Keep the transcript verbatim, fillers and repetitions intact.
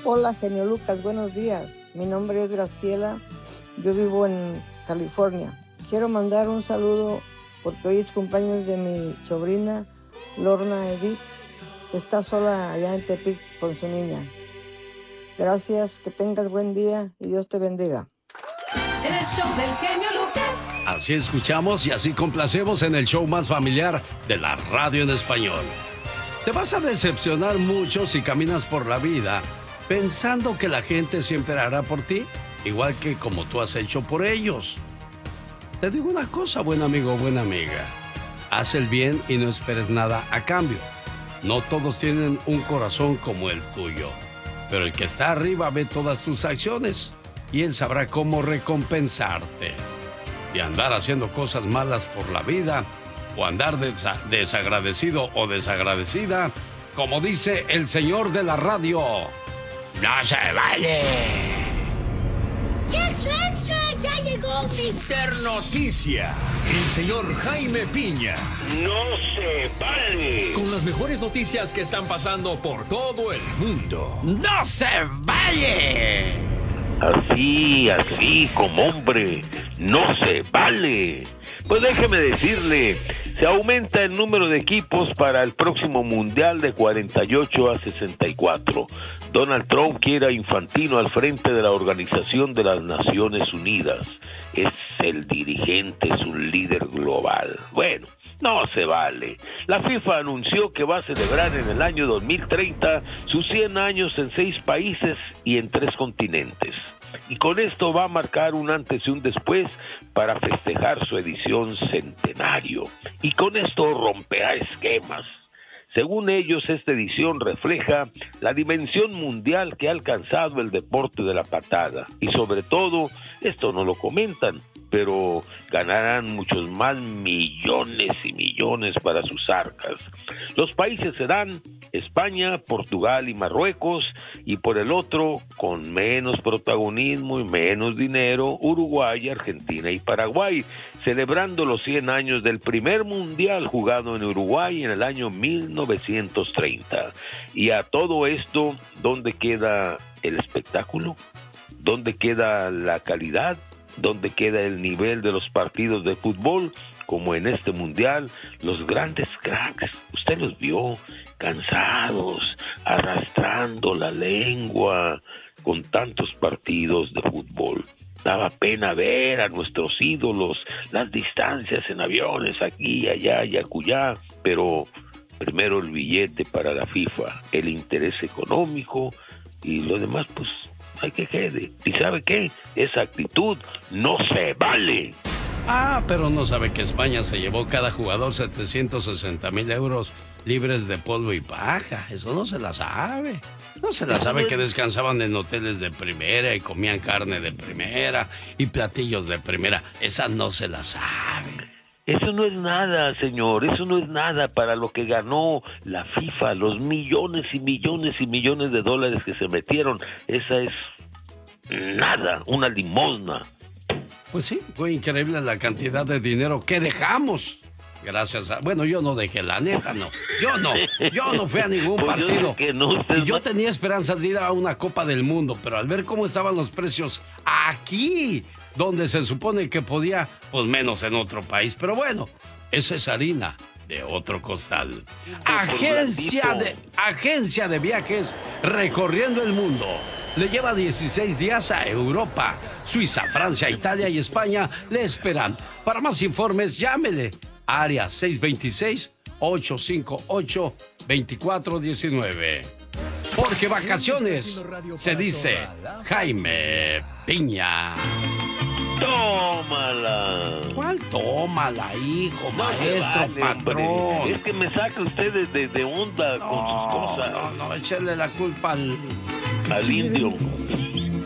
Hola, genio Lucas, buenos días. Mi nombre es Graciela, yo vivo en California. Quiero mandar un saludo porque hoy es cumpleaños de mi sobrina Lorna Edith, que está sola allá en Tepic con su niña. Gracias, que tengas buen día y Dios te bendiga. El show del genio Lucas. Así escuchamos y así complacemos en el show más familiar de la radio en español. Te vas a decepcionar mucho si caminas por la vida pensando que la gente siempre hará por ti, igual que como tú has hecho por ellos. Te digo una cosa, buen amigo o buena amiga. Haz el bien y no esperes nada a cambio. No todos tienen un corazón como el tuyo, pero el que está arriba ve todas tus acciones y él sabrá cómo recompensarte. Y andar haciendo cosas malas por la vida o andar desa- desagradecido o desagradecida, como dice el señor de la radio, ¡no se vale! ¡Extra, extra! ¡Ya llegó mister Noticia! El señor Jaime Piña. ¡No se vale! Con las mejores noticias que están pasando por todo el mundo. ¡No se vale! Así, así, como hombre, no se vale. Pues déjeme decirle, se aumenta el número de equipos para el próximo Mundial de cuarenta y ocho a sesenta y cuatro. Donald Trump quiere a Infantino al frente de la Organización de las Naciones Unidas. Es el dirigente, es un líder global. Bueno, no se vale. La FIFA anunció que va a celebrar en el año dos mil treinta sus cien años en seis países y en tres continentes. Y con esto va a marcar un antes y un después para festejar su edición centenario. Y con esto romperá esquemas. Según ellos, esta edición refleja la dimensión mundial que ha alcanzado el deporte de la patada. Y sobre todo, esto no lo comentan, pero ganarán muchos más millones y millones para sus arcas. Los países serán España, Portugal y Marruecos, y por el otro, con menos protagonismo y menos dinero, Uruguay, Argentina y Paraguay, celebrando los cien años del primer mundial jugado en Uruguay en el año mil novecientos treinta. Y a todo esto, ¿dónde queda el espectáculo? ¿Dónde queda la calidad? ¿Dónde queda el nivel de los partidos de fútbol? Como en este mundial, los grandes cracks, usted los vio cansados, arrastrando la lengua con tantos partidos de fútbol. Daba pena ver a nuestros ídolos, las distancias en aviones aquí, allá y acullá, pero primero el billete para la FIFA, el interés económico y lo demás, pues hay que quede. ¿Y sabe qué? Esa actitud no se vale. Ah, pero no sabe que España se llevó cada jugador setecientos sesenta mil euros libres de polvo y paja. Eso no se la sabe. No se la sabe que descansaban en hoteles de primera y comían carne de primera y platillos de primera. Esa no se la sabe. Eso no es nada, señor, eso no es nada para lo que ganó la FIFA, los millones y millones y millones de dólares que se metieron. Esa es nada, una limosna. Pues sí, fue increíble la cantidad de dinero que dejamos. Gracias a... Bueno, yo no dejé, la neta no. Yo no, yo no fui a ningún pues partido. Yo que no, y yo tenía esperanzas de ir a una Copa del Mundo, pero al ver cómo estaban los precios aquí, donde se supone que podía, pues menos en otro país. Pero bueno, esa es harina de otro costal. Agencia de, agencia de viajes recorriendo el mundo. Le lleva dieciséis días a Europa, Suiza, Francia, Italia y España. Le esperan. Para más informes, llámele. Área seis dos seis, ocho cinco ocho, dos cuatro uno nueve. Porque vacaciones se dice Jaime Piña. ¡Tómala! ¿Cuál tómala, hijo, No maestro, vale, patrón? hombre. Es que me saca usted de, de, de onda no, con sus cosas. No, no, échale la culpa al... Al indio.